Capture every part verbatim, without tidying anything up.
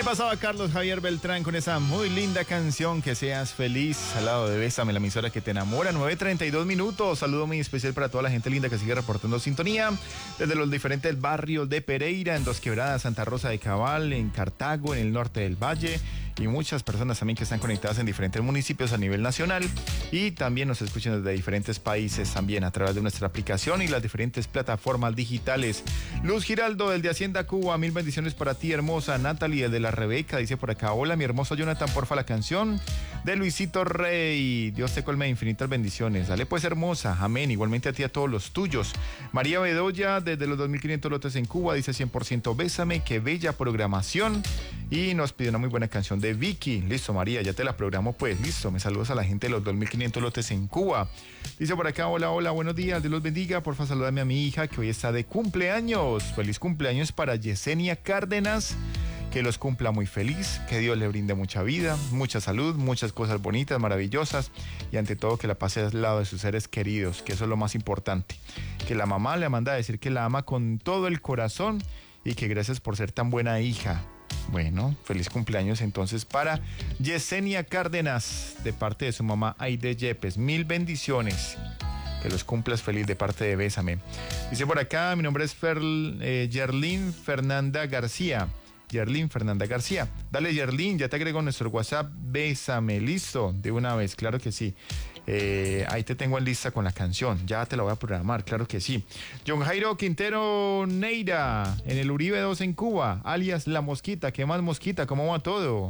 Ahí pasaba Carlos Javier Beltrán con esa muy linda canción, Que Seas Feliz, al lado de Bésame, la emisora que te enamora. Nueve treinta y dos minutos. Saludo muy especial para toda la gente linda que sigue reportando sintonía desde los diferentes barrios de Pereira, en Dos Quebradas, Santa Rosa de Cabal, en Cartago, en el norte del Valle, y muchas personas también que están conectadas en diferentes municipios a nivel nacional, y también nos escuchan desde diferentes países también a través de nuestra aplicación y las diferentes plataformas digitales. Luz Giraldo, del de Hacienda Cuba, mil bendiciones para ti, hermosa. Natalie, de la Rebeca, dice por acá: hola, mi hermoso Jonathan, porfa la canción de Luisito Rey. Dios te colme de infinitas bendiciones. Dale pues, hermosa, amén. Igualmente a ti, a todos los tuyos. María Bedoya, desde los dos mil quinientos lotes en Cuba, dice cien por ciento Bésame, qué bella programación. Y nos pide una muy buena canción de Vicky. Listo, María, ya te la programo pues. Listo, me saludos a la gente de los dos mil quinientos lotes en Cuba. Dice por acá: hola, hola, buenos días, Dios los bendiga. Porfa, saludame a mi hija que hoy está de cumpleaños. Feliz cumpleaños para Yesenia Cárdenas. Que los cumpla muy feliz, que Dios le brinde mucha vida, mucha salud, muchas cosas bonitas, maravillosas, y ante todo que la pase al lado de sus seres queridos, que eso es lo más importante. Que la mamá le manda a decir que la ama con todo el corazón y que gracias por ser tan buena hija. Bueno, feliz cumpleaños entonces para Yesenia Cárdenas, de parte de su mamá Aide Yepes. Mil bendiciones. Que los cumplas feliz de parte de Bésame. Dice por acá: mi nombre es Fer, eh, Yerlin Fernanda García. Yerlin Fernanda García. Dale, Yerlin, ya te agrego nuestro WhatsApp. Bésame, listo, de una vez, claro que sí. Eh, ahí te tengo en lista con la canción, ya te la voy a programar, claro que sí. John Jairo Quintero Neira, en el Uribe dos en Cuba, alias La Mosquita. ¿Qué más, Mosquita? ¿Cómo va todo?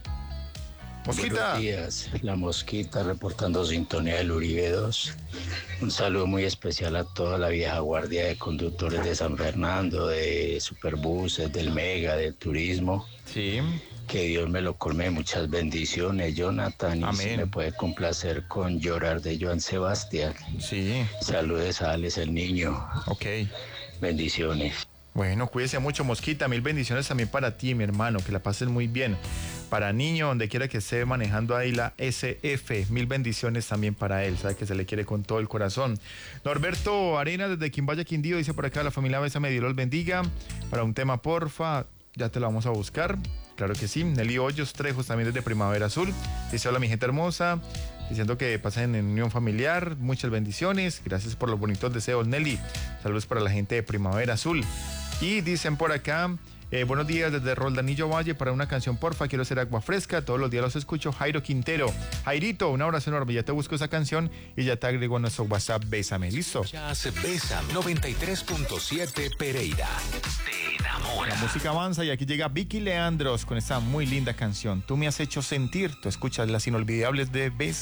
Mosquita. Buenos días, La Mosquita reportando sintonía del Uribe dos. Un saludo muy especial a toda la vieja guardia de conductores de San Fernando, de Superbuses, del Mega, del Turismo. Sí. Que Dios me lo colme de muchas bendiciones, Jonathan. Amén. Y si me puede complacer con Llorar de Joan Sebastián. Sí. Saludes a Alex el niño. Ok. Bendiciones. Bueno, cuídese mucho, Mosquita. Mil bendiciones también para ti, mi hermano. Que la pases muy bien. Para niño, donde quiera que esté manejando ahí la S F, mil bendiciones también para él. Sabe que se le quiere con todo el corazón. Norberto Arena, desde Quimbaya, Quindío, dice por acá: la familia Bésame, Dios los bendiga. Para un tema, porfa, ya te lo vamos a buscar. Claro que sí. Nelly Hoyos Trejos, también desde Primavera Azul. Dice: hola, mi gente hermosa. Diciendo que pasen en unión familiar. Muchas bendiciones. Gracias por los bonitos deseos, Nelly. Saludos para la gente de Primavera Azul. Y dicen por acá: eh, buenos días desde Roldanillo Valle, para una canción, porfa, quiero ser agua fresca, todos los días los escucho. Jairo Quintero. Jairito, un abrazo enorme, ya te busco esa canción y ya te agrego a nuestro WhatsApp. Bésame, ¿listo? Ya se Bésame. noventa y tres punto siete Pereira. Te enamora. La música avanza y aquí llega Vicky Leandros con esta muy linda canción. Tú me has hecho sentir. Tú escuchas las inolvidables de Bésame.